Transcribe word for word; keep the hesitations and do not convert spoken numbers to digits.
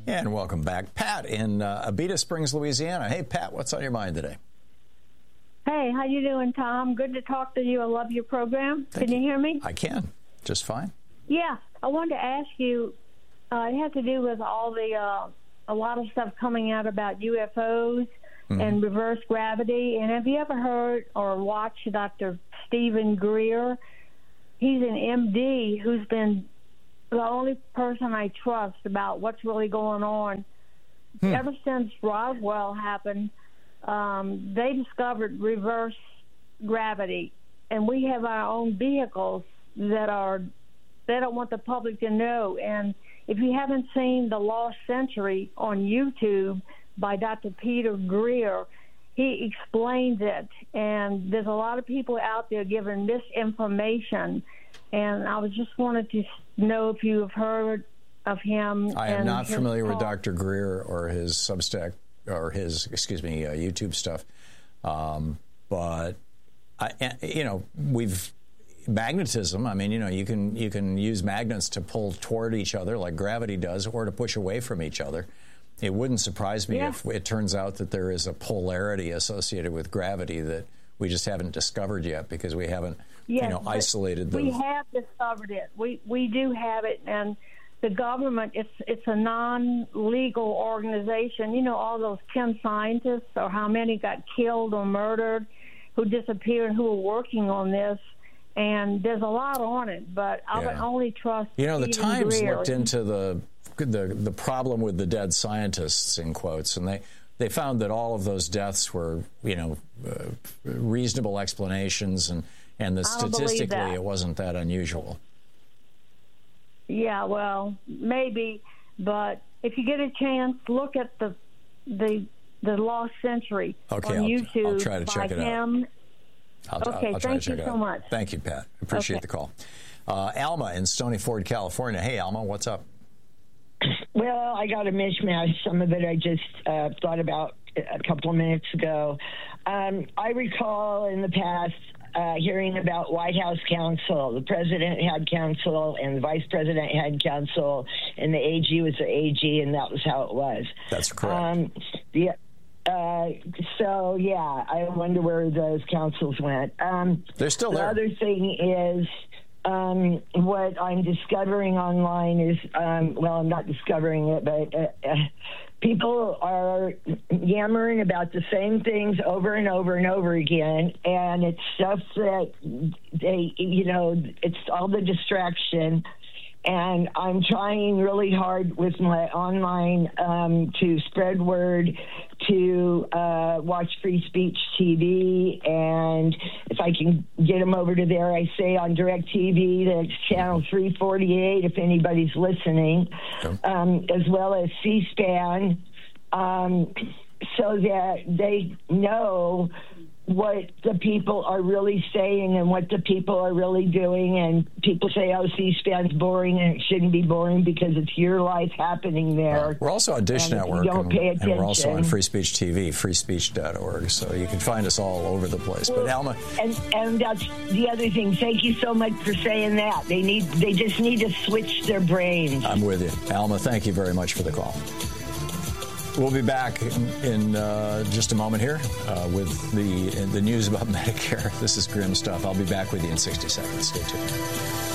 And welcome back. Pat in uh, Abita Springs, Louisiana. Hey, Pat, what's on your mind today? Hey, how you doing, Tom? Good to talk to you. I love your program. Thank can you. you hear me? I can. Just fine. Yeah, I wanted to ask you, uh, it has to do with all the, uh, a lot of stuff coming out about U F Os mm-hmm. and reverse gravity. And have you ever heard or watched Doctor Stephen Greer? He's an M D who's been the only person I trust about what's really going on. Hmm. Ever since Roswell happened, um, they discovered reverse gravity, and we have our own vehicles that are, they don't want the public to know. And if you haven't seen The Lost Century on YouTube by Doctor Peter Greer, he explains it, and there's a lot of people out there giving misinformation. And I was just wanted to know if you have heard of him. I am not familiar talk. with Doctor Greer or his Substack or his, excuse me, uh, YouTube stuff. Um, but I, you know, we've magnetism. I mean, you know, you can you can use magnets to pull toward each other like gravity does, or to push away from each other. It wouldn't surprise me yeah. if it turns out that there is a polarity associated with gravity that we just haven't discovered yet because we haven't, yes, you know, isolated them. We have discovered it. We we do have it, and the government, it's it's a non-legal organization. You know, all those ten scientists or how many got killed or murdered, who disappeared, who are working on this, and there's a lot on it. But I would yeah. only trust. You know, the Stephen Times Greer. looked into the the the problem with the dead scientists, in quotes, and they. They found that all of those deaths were, you know, uh, reasonable explanations, and, and that statistically it wasn't that unusual. Yeah, well, maybe, but if you get a chance, look at the the the Lost Century okay, on I'll, YouTube. I'll try to check it him. out. I'll, okay, I'll, I'll try thank to check you it so out. much. Thank you, Pat. Appreciate okay. the call. Uh, Alma in Stony Ford, California. Hey, Alma, what's up? Well, I got a mishmash. Some of it I just uh, thought about a couple of minutes ago. Um, I recall in the past uh, hearing about White House counsel. The president had counsel, and the vice president had counsel, and the A G was the A G, and that was how it was. That's correct. Um, the, uh, so, yeah, I wonder where those counsels went. Um, They're still the there. The other thing is... Um, what I'm discovering online is, um, well, I'm not discovering it, but uh, uh, people are yammering about the same things over and over and over again, and it's stuff that they, you know, it's all the distraction. And I'm trying really hard with my online um, to spread word, to uh, watch Free Speech T V, and if I can get them over to there, I say on DirecTV, that's channel three forty-eight, if anybody's listening, okay. um, as well as C-SPAN, um, so that they know what the people are really saying and what the people are really doing. And people say, oh, C-SPAN's boring, and it shouldn't be boring because it's your life happening there. Well, we're also on Dish and Network, and, and we're also on Free Speech T V, free speech dot org, so you can find us all over the place. But Alma... And, and that's the other thing. Thank you so much for saying that. They need, they just need to switch their brains. I'm with you. Alma, thank you very much for the call. We'll be back in, in uh, just a moment here uh, with the the news about Medicare. This is grim stuff. I'll be back with you in sixty seconds. Stay tuned.